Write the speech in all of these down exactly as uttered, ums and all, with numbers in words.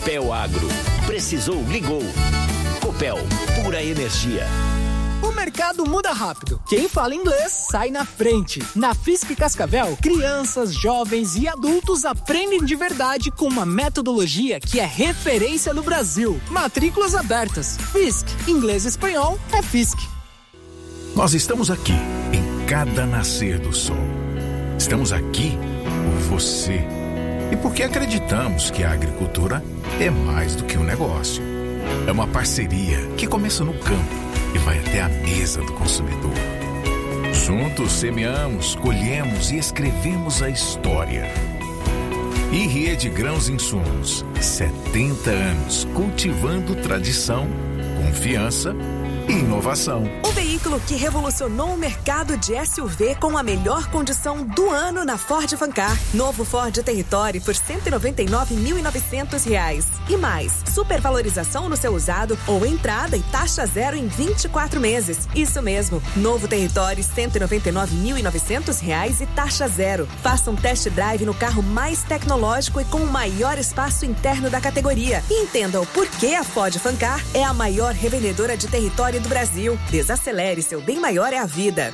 Copel Agro. Precisou, ligou. Copel, pura energia. O mercado muda rápido. Quem fala inglês sai na frente. Na Fiesc Cascavel, crianças, jovens e adultos aprendem de verdade com uma metodologia que é referência no Brasil. Matrículas abertas. Fiesc, inglês e espanhol é Fiesc. Nós estamos aqui, em cada nascer do sol. Estamos aqui por você. E porque acreditamos que a agricultura é mais do que um negócio. É uma parceria que começa no campo e vai até a mesa do consumidor. Juntos semeamos, colhemos e escrevemos a história. I R I E Grãos Insumos, setenta anos cultivando tradição, confiança e inovação. O veículo que revolucionou o mercado de S U V com a melhor condição do ano na Ford Fancar. Novo Ford Territory por cento e noventa e nove mil e novecentos reais. E mais, supervalorização no seu usado ou entrada e taxa zero em vinte e quatro meses. Isso mesmo, novo Territory cento e noventa e nove mil e novecentos reais e taxa zero. Faça um test drive no carro mais tecnológico e com o maior espaço interno da categoria. E entenda o porquê a Ford Fancar é a maior revendedora de Territory do Brasil. Desacelere, seu bem maior é a vida.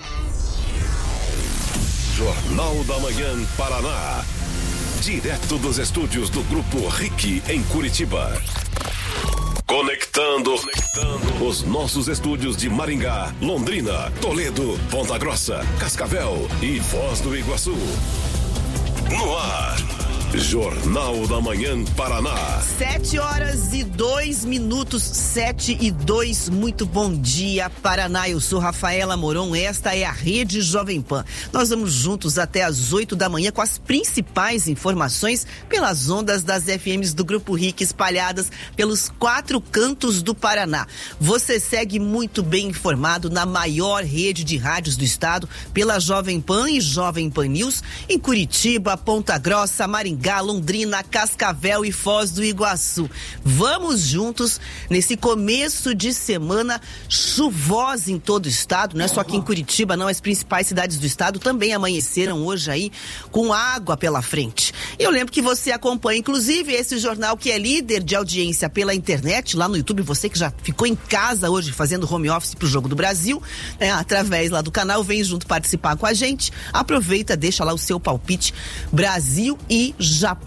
Jornal da Manhã Paraná. Direto dos estúdios do Grupo R I C em Curitiba. Conectando, conectando os nossos estúdios de Maringá, Londrina, Toledo, Ponta Grossa, Cascavel e Foz do Iguaçu. No ar. Jornal da Manhã Paraná. Sete horas e dois minutos, sete e dois. Muito bom dia, Paraná. Eu sou Rafaela Moron. Esta é a Rede Jovem Pan. Nós vamos juntos até às oito da manhã com as principais informações pelas ondas das F Ms do Grupo R I C espalhadas pelos quatro cantos do Paraná. Você segue muito bem informado na maior rede de rádios do estado pela Jovem Pan e Jovem Pan News em Curitiba, Ponta Grossa, Maringá, Londrina, Cascavel e Foz do Iguaçu. Vamos juntos nesse começo de semana chuvosa em todo o estado, não é só aqui em Curitiba, não, as principais cidades do estado também amanheceram hoje aí com água pela frente. E eu lembro que você acompanha, inclusive, esse jornal que é líder de audiência pela internet, lá no YouTube, você que já ficou em casa hoje fazendo home office pro Jogo do Brasil, né, através lá do canal, vem junto participar com a gente, aproveita, deixa lá o seu palpite, Brasil e Japão.